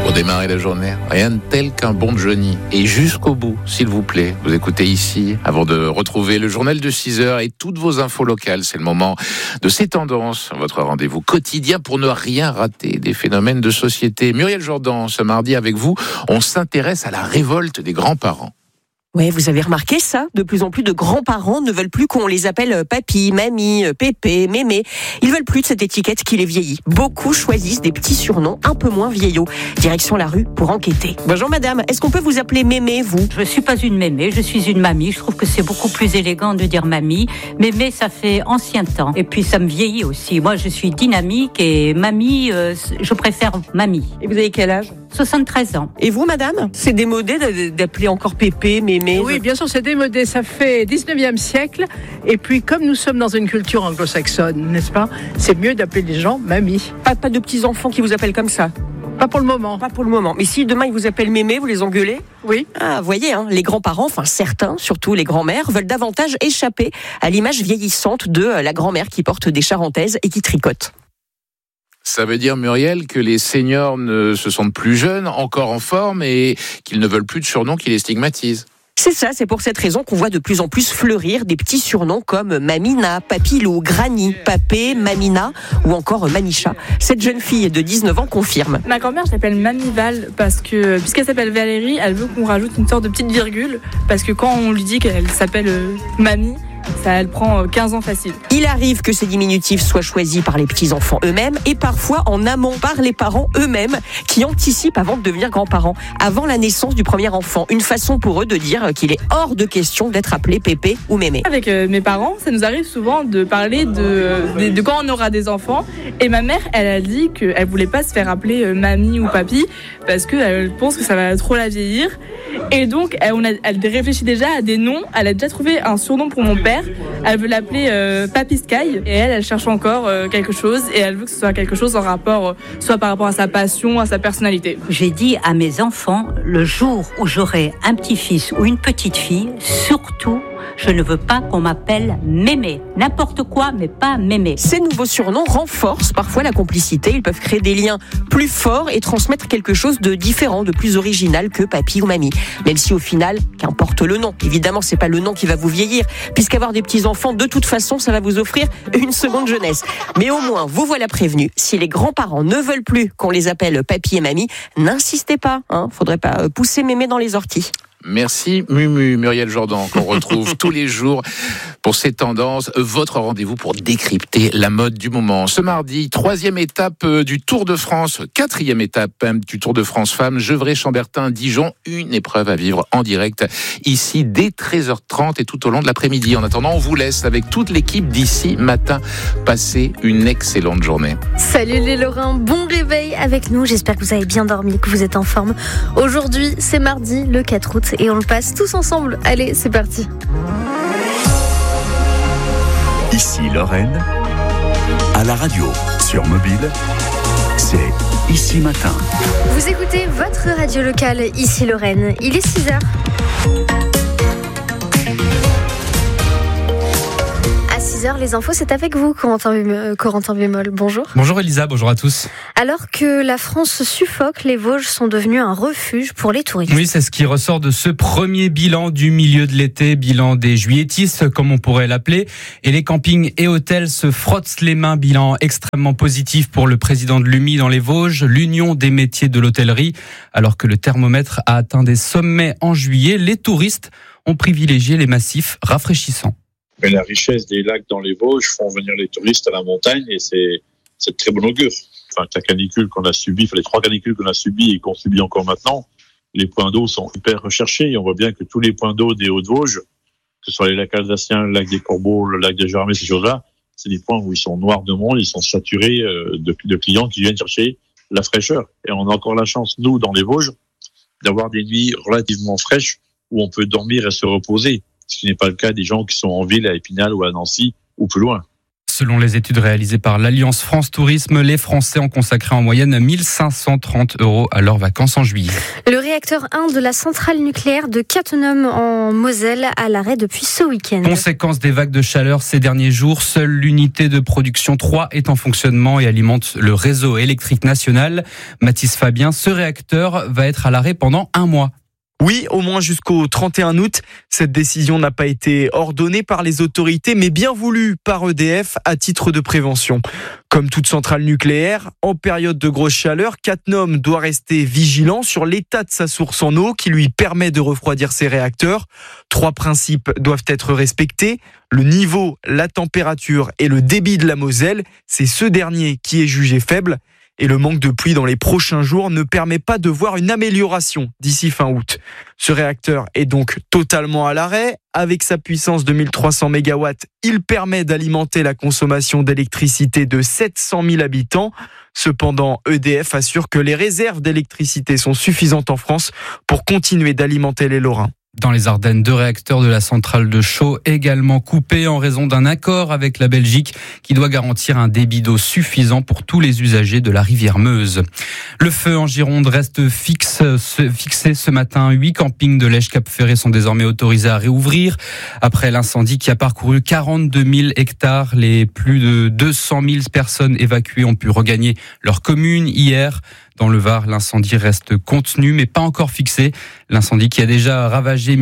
Pour démarrer la journée, rien de tel qu'un bon Johnny. Et jusqu'au bout, s'il vous plaît. Vous écoutez ici, avant de retrouver le journal de 6h et toutes vos infos locales. C'est le moment de ces tendances, votre rendez-vous quotidien pour ne rien rater des phénomènes de société. Muriel Jourdan, ce mardi avec vous, on s'intéresse à la révolte des grands-parents. Ouais, vous avez remarqué ça ? De plus en plus de grands-parents ne veulent plus qu'on les appelle papy, mamie, pépé, mémé. Ils veulent plus de cette étiquette qui les vieillit. Beaucoup choisissent des petits surnoms un peu moins vieillots. Direction la rue pour enquêter. Bonjour madame, est-ce qu'on peut vous appeler mémé, vous ? Je suis pas une mémé, je suis une mamie. Je trouve que c'est beaucoup plus élégant de dire mamie. Mémé, ça fait ancien temps. Et puis ça me vieillit aussi. Moi, je suis dynamique et mamie, je préfère mamie. Et vous avez quel âge ? 73 ans. Et vous, madame ? C'est démodé d'appeler encore pépé, mémé ? Oui, bien sûr, c'est démodé. Ça fait 19e siècle. Et puis, comme nous sommes dans une culture anglo-saxonne, n'est-ce pas ? C'est mieux d'appeler les gens mamie. Pas de petits-enfants qui vous appellent comme ça ? Pas pour le moment. Pas pour le moment. Mais si demain ils vous appellent mémé, vous les engueulez ? Oui. Ah, voyez, les grands-parents, enfin certains, surtout les grands-mères, veulent davantage échapper à l'image vieillissante de la grand-mère qui porte des charentaises et qui tricote. Ça veut dire, Muriel, que les seniors ne se sentent plus jeunes, encore en forme, et qu'ils ne veulent plus de surnoms qui les stigmatisent. C'est ça, c'est pour cette raison qu'on voit de plus en plus fleurir des petits surnoms comme Mamina, Papilou, Granny, Papé, Mamina ou encore Manicha. Cette jeune fille de 19 ans confirme. Ma grand-mère, je l'appelle Mamie Val parce que, puisqu'elle s'appelle Valérie, elle veut qu'on rajoute une sorte de petite virgule parce que quand on lui dit qu'elle s'appelle Mamie, elle prend 15 ans facile. Il arrive que ces diminutifs soient choisis par les petits-enfants eux-mêmes et parfois en amont par les parents eux-mêmes qui anticipent avant de devenir grands-parents, avant la naissance du premier enfant. Une façon pour eux de dire qu'il est hors de question d'être appelé pépé ou mémé. Avec mes parents, ça nous arrive souvent de parler de quand on aura des enfants. Et ma mère, elle a dit qu'elle voulait pas se faire appeler mamie ou papy parce qu'elle pense que ça va trop la vieillir. Et donc, elle réfléchit déjà à des noms. Elle a déjà trouvé un surnom pour mon père. Elle veut l'appeler Papy Sky. Et elle cherche encore quelque chose. Et elle veut que ce soit quelque chose en rapport, soit par rapport à sa passion, à sa personnalité. J'ai dit à mes enfants, le jour où j'aurai un petit-fils ou une petite-fille, surtout, je ne veux pas qu'on m'appelle mémé. N'importe quoi, mais pas mémé. Ces nouveaux surnoms renforcent parfois la complicité. Ils peuvent créer des liens plus forts et transmettre quelque chose de différent, de plus original que papy ou mamie. Même si au final, qu'importe le nom. Évidemment, c'est pas le nom qui va vous vieillir, puisqu'avoir des petits-enfants, de toute façon, ça va vous offrir une seconde jeunesse. Mais au moins, vous voilà prévenus. Si les grands-parents ne veulent plus qu'on les appelle papy et mamie, n'insistez pas. Faudrait pas pousser mémé dans les orties. Merci Mumu, Muriel Jourdan, qu'on retrouve tous les jours pour ces tendances. Votre rendez-vous pour décrypter la mode du moment. Ce mardi, 3e étape du Tour de France, 4e étape du Tour de France Femmes, Gevrey-Chambertin-Dijon. Une épreuve à vivre en direct ici dès 13h30 et tout au long de l'après-midi. En attendant, on vous laisse avec toute l'équipe d'ici matin. Passez une excellente journée. Salut les Lorrains, bon réveil avec nous. J'espère que vous avez bien dormi, que vous êtes en forme. Aujourd'hui, c'est mardi, le 4 août. Et on le passe tous ensemble. Allez, c'est parti. Ici Lorraine, à la radio, sur mobile, c'est Ici Matin. Vous écoutez votre radio locale, Ici Lorraine. Il est 6h. À 6h, les infos, c'est avec vous, Corentin Bémol. Bonjour. Bonjour Elisa, bonjour à tous. Alors que la France suffoque, les Vosges sont devenus un refuge pour les touristes. Oui, c'est ce qui ressort de ce premier bilan du milieu de l'été, bilan des juilletistes, comme on pourrait l'appeler. Et les campings et hôtels se frottent les mains, bilan extrêmement positif pour le président de l'UMI dans les Vosges, l'Union des métiers de l'hôtellerie. Alors que le thermomètre a atteint des sommets en juillet, les touristes ont privilégié les massifs rafraîchissants. Mais la richesse des lacs dans les Vosges font venir les touristes à la montagne et c'est de très bon augure. Enfin, la canicule qu'on a subie, les 3 canicules qu'on a subies et qu'on subit encore maintenant, les points d'eau sont hyper recherchés et on voit bien que tous les points d'eau des Hauts-de-Vosges, que ce soit les lacs alsaciens, le lac des Corbeaux, le lac des Jarmets, ces choses-là, c'est des points où ils sont noirs de monde, ils sont saturés de clients qui viennent chercher la fraîcheur. Et on a encore la chance, nous, dans les Vosges, d'avoir des nuits relativement fraîches où on peut dormir et se reposer. Ce qui n'est pas le cas des gens qui sont en ville, à Épinal ou à Nancy ou plus loin. Selon les études réalisées par l'Alliance France Tourisme, les Français ont consacré en moyenne 1 530 € à leurs vacances en juillet. Le réacteur 1 de la centrale nucléaire de Cattenom en Moselle à l'arrêt depuis ce week-end. Conséquence des vagues de chaleur ces derniers jours, seule l'unité de production 3 est en fonctionnement et alimente le réseau électrique national. Mathis Fabien, ce réacteur va être à l'arrêt pendant 1 mois. Oui, au moins jusqu'au 31 août. Cette décision n'a pas été ordonnée par les autorités, mais bien voulue par EDF à titre de prévention. Comme toute centrale nucléaire, en période de grosse chaleur, Cattenom doit rester vigilant sur l'état de sa source en eau qui lui permet de refroidir ses réacteurs. 3 principes doivent être respectés. Le niveau, la température et le débit de la Moselle, c'est ce dernier qui est jugé faible. Et le manque de pluie dans les prochains jours ne permet pas de voir une amélioration d'ici fin août. Ce réacteur est donc totalement à l'arrêt. Avec sa puissance de 1300 MW, il permet d'alimenter la consommation d'électricité de 700 000 habitants. Cependant, EDF assure que les réserves d'électricité sont suffisantes en France pour continuer d'alimenter les Lorrains. Dans les Ardennes, 2 réacteurs de la centrale de Chaux également coupés en raison d'un accord avec la Belgique qui doit garantir un débit d'eau suffisant pour tous les usagers de la rivière Meuse. Le feu en Gironde reste fixé ce matin. 8 campings de l'Èche-Cap-Ferré sont désormais autorisés à réouvrir. Après l'incendie qui a parcouru 42 000 hectares, les plus de 200 000 personnes évacuées ont pu regagner leur commune hier. Dans le Var, l'incendie reste contenu mais pas encore fixé. L'incendie qui a déjà ravagé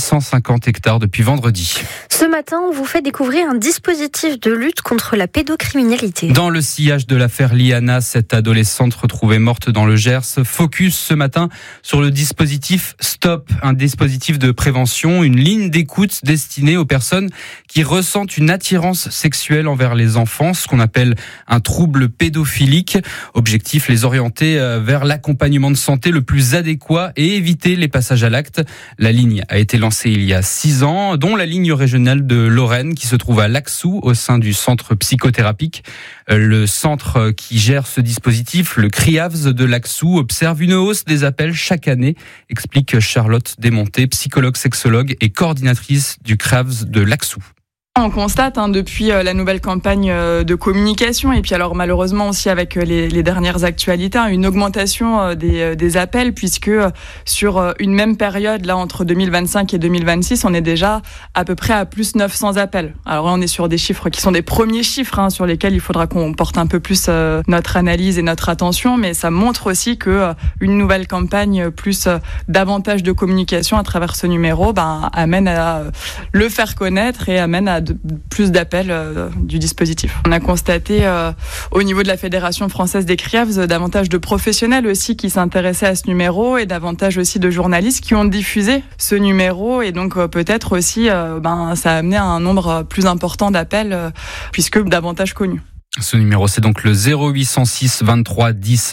1850 hectares depuis vendredi. Ce matin, on vous fait découvrir un dispositif de lutte contre la pédocriminalité. Dans le sillage de l'affaire Liana, cette adolescente retrouvée morte dans le Gers, focus ce matin sur le dispositif Stop, un dispositif de prévention, une ligne d'écoute destinée aux personnes qui ressentent une attirance sexuelle envers les enfants, ce qu'on appelle un trouble pédophilique. Objectif, les orienter vers l'accompagnement de santé le plus adéquat et éviter les passages à l'acte. La ligne a été lancée il y a 6 ans, dont la ligne régionale de Lorraine qui se trouve à Laxou au sein du centre psychothérapique. Le centre qui gère ce dispositif, le CRIAVS de Laxou, observe une hausse des appels chaque année, explique Charlotte Desmonté, psychologue, sexologue et coordinatrice du CRIAVS de Laxou. On constate depuis la nouvelle campagne de communication et puis alors malheureusement aussi avec les dernières actualités une augmentation des appels puisque sur une même période là entre 2025 et 2026 on est déjà à peu près à plus 900 appels. Alors là on est sur des chiffres qui sont des premiers chiffres sur lesquels il faudra qu'on porte un peu plus notre analyse et notre attention, mais ça montre aussi que une nouvelle campagne plus davantage de communication à travers ce numéro amène à le faire connaître et amène à plus d'appels du dispositif. On a constaté au niveau de la Fédération française des CRIAVS davantage de professionnels aussi qui s'intéressaient à ce numéro et davantage aussi de journalistes qui ont diffusé ce numéro et donc peut-être aussi ça a amené à un nombre plus important d'appels puisque davantage connus. Ce numéro, c'est donc le 0806 23 10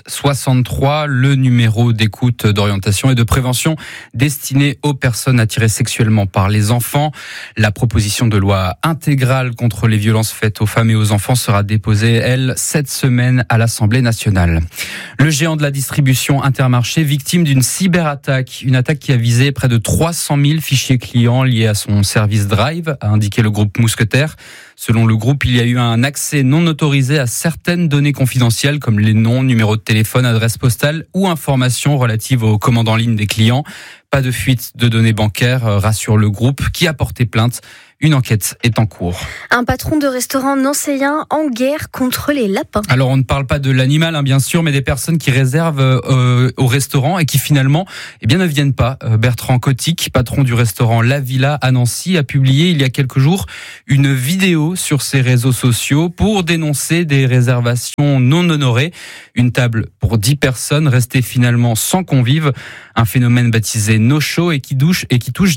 63, le numéro d'écoute, d'orientation et de prévention destiné aux personnes attirées sexuellement par les enfants. La proposition de loi intégrale contre les violences faites aux femmes et aux enfants sera déposée, elle, cette semaine à l'Assemblée nationale. Le géant de la distribution Intermarché, victime d'une cyberattaque, une attaque qui a visé près de 300 000 fichiers clients liés à son service Drive, a indiqué le groupe Mousquetaire. Selon le groupe, il y a eu un accès non autorisé à certaines données confidentielles comme les noms, numéros de téléphone, adresses postales ou informations relatives aux commandes en ligne des clients. Pas de fuite de données bancaires, rassure le groupe qui a porté plainte. Une enquête est en cours. Un patron de restaurant nancéen en guerre contre les lapins. Alors on ne parle pas de l'animal bien sûr, mais des personnes qui réservent au restaurant et qui finalement ne viennent pas. Bertrand Cotic, patron du restaurant La Villa à Nancy, a publié il y a quelques jours une vidéo sur ses réseaux sociaux pour dénoncer des réservations non honorées. Une table pour 10 personnes restée finalement sans convives. Un phénomène baptisé no-show et qui touche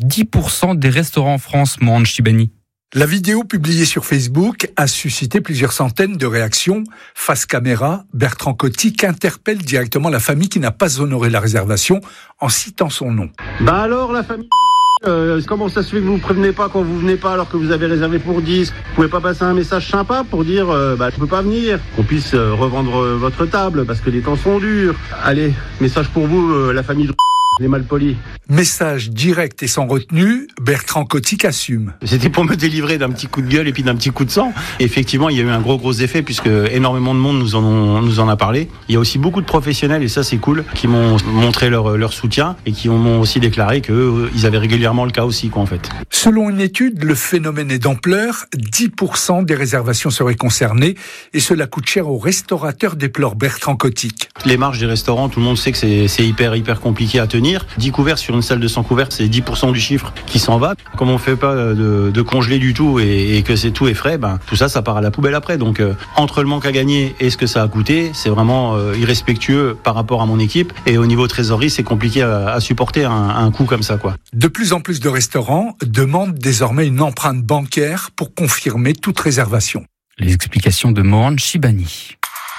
10% des restaurants en France, Mohan Chibani. La vidéo publiée sur Facebook a suscité plusieurs centaines de réactions. Face caméra, Bertrand Cotic interpelle directement la famille qui n'a pas honoré la réservation en citant son nom. Alors la famille, comment ça se fait que vous ne prévenez pas quand vous venez pas alors que vous avez réservé pour 10 ? Vous pouvez pas passer un message sympa pour dire je peux pas venir, qu'on puisse revendre votre table parce que les temps sont durs. Allez, message pour vous, la famille de les malpolis. Message direct et sans retenue, Bertrand Cotic assume. C'était pour me délivrer d'un petit coup de gueule et puis d'un petit coup de sang. Et effectivement, il y a eu un gros effet puisque énormément de monde nous en a parlé. Il y a aussi beaucoup de professionnels, et ça c'est cool, qui m'ont montré leur soutien et qui m'ont aussi déclaré qu'ils avaient régulièrement le cas aussi, en fait. Selon une étude, le phénomène est d'ampleur. 10% des réservations seraient concernées et cela coûte cher aux restaurateurs, déplore Bertrand Cotic. Les marges des restaurants, tout le monde sait que c'est hyper compliqué à tenir. 10 couverts sur une salle de 100 couverts, c'est 10% du chiffre qui s'en va. Comme on fait pas de congelé du tout et que tout est frais, tout ça part à la poubelle après. Donc entre le manque à gagner et ce que ça a coûté, c'est vraiment irrespectueux par rapport à mon équipe. Et au niveau trésorerie, c'est compliqué à supporter un coût comme ça, quoi. De plus en plus de restaurants demandent désormais une empreinte bancaire pour confirmer toute réservation. Les explications de Mohan Chibani.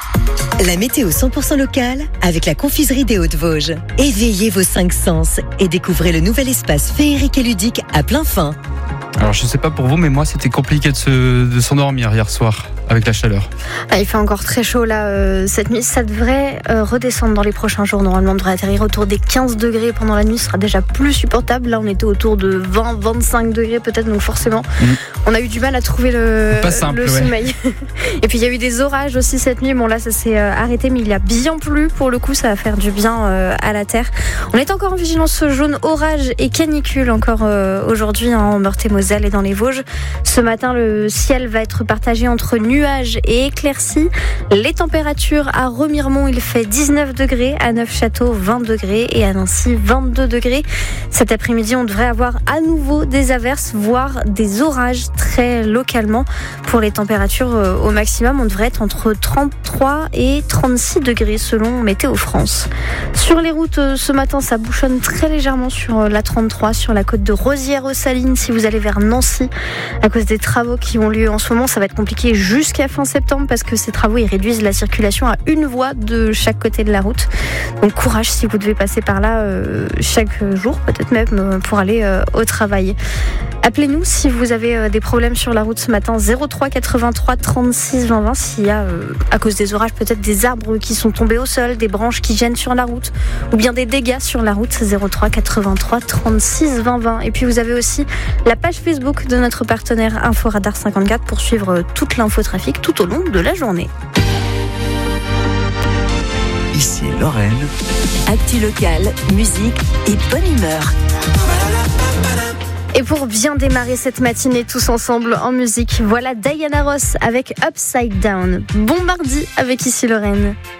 La météo 100% locale avec la confiserie des Hauts-de-Vosges. Éveillez vos 5 sens et découvrez le nouvel espace féerique et ludique à plein fin. Alors je sais pas pour vous, mais moi c'était compliqué de s'endormir hier soir avec la chaleur. Il fait encore très chaud là cette nuit. Ça devrait redescendre dans les prochains jours. Normalement on devrait atterrir autour des 15 degrés pendant la nuit. Ce sera déjà plus supportable. Là on était autour de 20-25 degrés peut-être. Donc forcément on a eu du mal à trouver le sommeil. Et puis il y a eu des orages aussi cette nuit. Bon là ça s'est arrêté, mais il a bien plu. Pour le coup ça va faire du bien à la terre. On est encore en vigilance jaune orage et canicule encore aujourd'hui en Meurthe-et-Moselle et dans les Vosges. Ce matin, le ciel va être partagé entre nuages et éclaircies. Les températures à Remiremont, il fait 19 degrés, à Neufchâteau 20 degrés et à Nancy 22 degrés. Cet après-midi, on devrait avoir à nouveau des averses, voire des orages très localement. Pour les températures au maximum, on devrait être entre 33 et 36 degrés selon Météo France. Sur les routes, ce matin, ça bouchonne très légèrement sur la 33, sur la côte de Rosières-aux-Salines. Si vous allez vers Nancy, à cause des travaux qui ont lieu en ce moment, ça va être compliqué jusqu'à fin septembre parce que ces travaux ils réduisent la circulation à une voie de chaque côté de la route. Donc courage si vous devez passer par là chaque jour, peut-être même pour aller au travail. Appelez-nous si vous avez des problèmes sur la route ce matin, 03 83 36 20 20, s'il y a à cause des orages peut-être des arbres qui sont tombés au sol, des branches qui gênent sur la route ou bien des dégâts sur la route, 03 83 36 20 20. Et puis vous avez aussi la page Facebook de notre partenaire Inforadar 54 pour suivre toute l'infotrafic tout au long de la journée. Ici Lorraine. Actu locale, musique et bonne humeur. Et pour bien démarrer cette matinée tous ensemble en musique, voilà Diana Ross avec Upside Down. Bon mardi avec Ici Lorraine.